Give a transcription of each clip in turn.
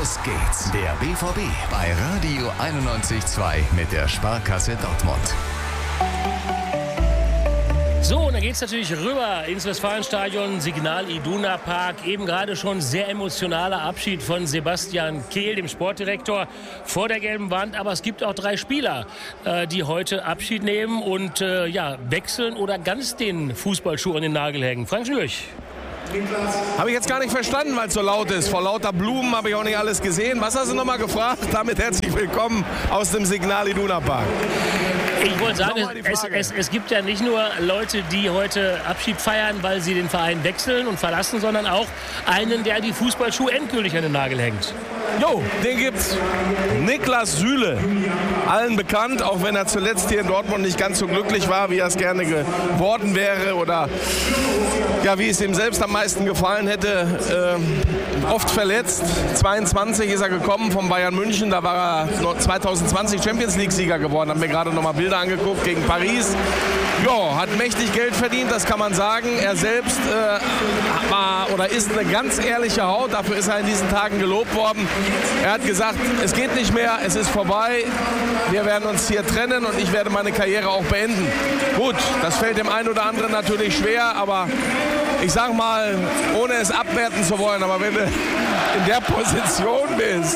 Los geht's. Der BVB bei Radio 91.2 mit der Sparkasse Dortmund. So, und dann geht es natürlich rüber ins Westfalenstadion, Signal Iduna Park. Eben gerade schon sehr emotionaler Abschied von Sebastian Kehl, dem Sportdirektor, vor der gelben Wand. Aber es gibt auch 3 Spieler, die heute Abschied nehmen und wechseln oder ganz den Fußballschuh an den Nagel hängen. Frank Schnürch. Habe ich jetzt gar nicht verstanden, weil es so laut ist. Vor lauter Blumen habe ich auch nicht alles gesehen. Was hast du nochmal gefragt? Damit herzlich willkommen aus dem Signal Iduna Park. Ich wollte sagen, es gibt ja nicht nur Leute, die heute Abschied feiern, weil sie den Verein wechseln und verlassen, sondern auch einen, der die Fußballschuhe endgültig an den Nagel hängt. Jo, den gibt's. Niklas Süle. Allen bekannt, auch wenn er zuletzt hier in Dortmund nicht ganz so glücklich war, wie er es gerne geworden wäre oder ja, wie es ihm selbst am meisten gefallen hätte. Oft verletzt. 22 ist er gekommen von Bayern München. Da war er 2020 Champions League-Sieger geworden. Haben mir gerade noch mal Bilder angeguckt gegen Paris. Ja, hat mächtig Geld verdient, das kann man sagen. Er selbst ist eine ganz ehrliche Haut. Dafür ist er in diesen Tagen gelobt worden. Er hat gesagt, es geht nicht mehr, es ist vorbei. Wir werden uns hier trennen und ich werde meine Karriere auch beenden. Gut, das fällt dem einen oder anderen natürlich schwer, aber ich sag mal, ohne es abwerten zu wollen, aber wenn du in der Position bist,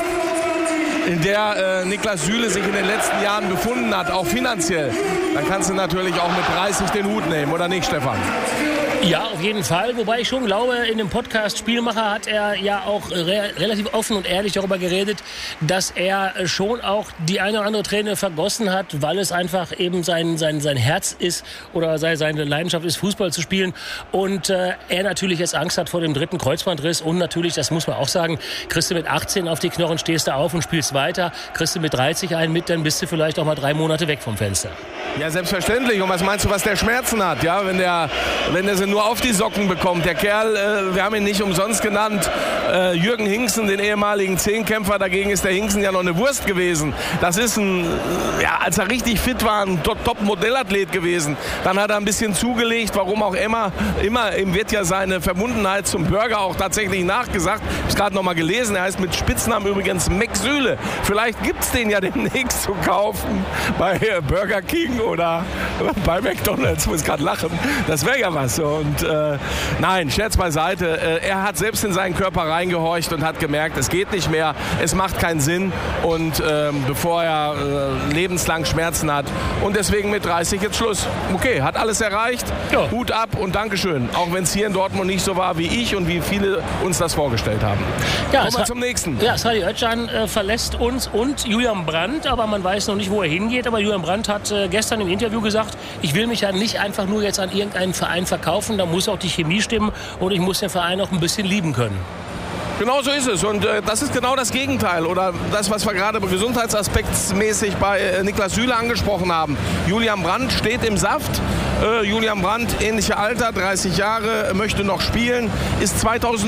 in der Niklas Süle sich in den letzten Jahren befunden hat, auch finanziell, dann kannst du natürlich auch mit 30 den Hut nehmen, oder nicht, Stefan? Ja, auf jeden Fall. Wobei ich schon glaube, in dem Podcast Spielmacher hat er ja auch relativ offen und ehrlich darüber geredet, dass er schon auch die eine oder andere Träne vergossen hat, weil es einfach eben sein Herz ist oder seine Leidenschaft ist, Fußball zu spielen. Und er natürlich jetzt Angst hat vor dem 3. Kreuzbandriss. Und natürlich, das muss man auch sagen, kriegst du mit 18 auf die Knochen, stehst du auf und spielst weiter. Kriegst du mit 30 einen mit, dann bist du vielleicht auch mal 3 Monate weg vom Fenster. Ja, selbstverständlich. Und was meinst du, was der Schmerzen hat? Ja, wenn der sie nur auf die Socken bekommt. Der Kerl, wir haben ihn nicht umsonst genannt, Jürgen Hingsen, den ehemaligen Zehnkämpfer. Dagegen ist der Hingsen ja noch eine Wurst gewesen. Das ist als er richtig fit war, ein Top-Modellathlet gewesen. Dann hat er ein bisschen zugelegt, warum auch immer. Ihm wird ja seine Verbundenheit zum Burger auch tatsächlich nachgesagt. Ich habe es gerade noch mal gelesen. Er heißt mit Spitznamen übrigens Mac Süle. Vielleicht gibt es den ja demnächst zu kaufen bei Burger King oder bei McDonald's. Ich muss gerade lachen. Das wäre ja was. Und nein, Scherz beiseite. Er hat selbst in seinen Körper reingehorcht und hat gemerkt, es geht nicht mehr, es macht keinen Sinn. Und bevor er lebenslang Schmerzen hat. Und deswegen mit 30 jetzt Schluss. Okay, hat alles erreicht. Ja. Hut ab und Dankeschön. Auch wenn es hier in Dortmund nicht so war, wie ich und wie viele uns das vorgestellt haben. Ja, kommen wir zum nächsten. Ja, Sadi Özcan verlässt uns und Julian Brandt, aber man weiß noch nicht, wo er hingeht. Aber Julian Brandt hat gestern im Interview gesagt, ich will mich ja nicht einfach nur jetzt an irgendeinen Verein verkaufen, da muss auch die Chemie stimmen und ich muss den Verein auch ein bisschen lieben können. Genau so ist es und das ist genau das Gegenteil oder das, was wir gerade gesundheitsaspektmäßig bei Niklas Süle angesprochen haben. Julian Brandt steht im Saft. Julian Brandt, ähnliche Alter, 30 Jahre, möchte noch spielen, ist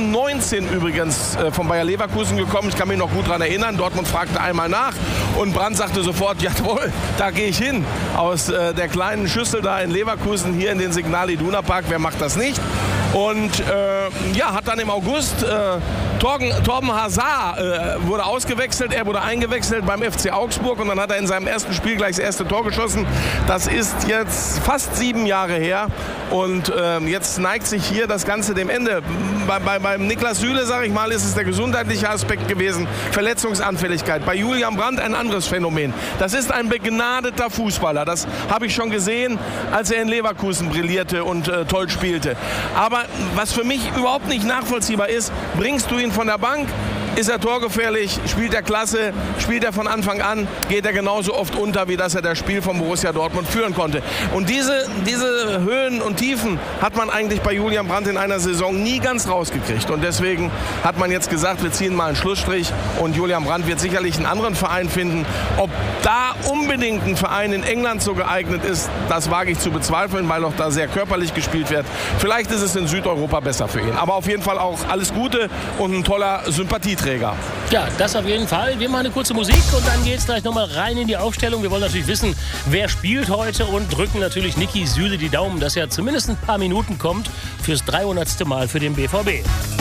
2019 übrigens von Bayer Leverkusen gekommen. Ich kann mich noch gut daran erinnern. Dortmund fragte einmal nach und Brandt sagte sofort, jawohl, da gehe ich hin. Aus der kleinen Schüssel da in Leverkusen hier in den Signal Iduna Park, wer macht das nicht? Und hat dann im August Torben Hazard wurde ausgewechselt, er wurde eingewechselt beim FC Augsburg und dann hat er in seinem ersten Spiel gleich das erste Tor geschossen. Das ist jetzt fast 7 Jahre her und jetzt neigt sich hier das Ganze dem Ende. Beim Niklas Süle, sage ich mal, ist es der gesundheitliche Aspekt gewesen, Verletzungsanfälligkeit. Bei Julian Brandt ein anderes Phänomen. Das ist ein begnadeter Fußballer, das habe ich schon gesehen, als er in Leverkusen brillierte und toll spielte. Aber was für mich überhaupt nicht nachvollziehbar ist, bringst du ihn von der Bank, ist er torgefährlich, spielt er klasse, spielt er von Anfang an, geht er genauso oft unter, wie dass er das Spiel von Borussia Dortmund führen konnte. Und diese Höhen und Tiefen hat man eigentlich bei Julian Brandt in einer Saison nie ganz rausgekriegt. Und deswegen hat man jetzt gesagt, wir ziehen mal einen Schlussstrich und Julian Brandt wird sicherlich einen anderen Verein finden. Ob da unbedingt ein Verein in England so geeignet ist, das wage ich zu bezweifeln, weil auch da sehr körperlich gespielt wird. Vielleicht ist es in Südeuropa besser für ihn. Aber auf jeden Fall auch alles Gute und ein toller Sympathieträger. Ja, das auf jeden Fall. Wir machen eine kurze Musik und dann geht es gleich nochmal rein in die Aufstellung. Wir wollen natürlich wissen, wer spielt heute und drücken natürlich Niki Süle die Daumen, dass er zumindest ein paar Minuten kommt fürs 300. Mal für den BVB.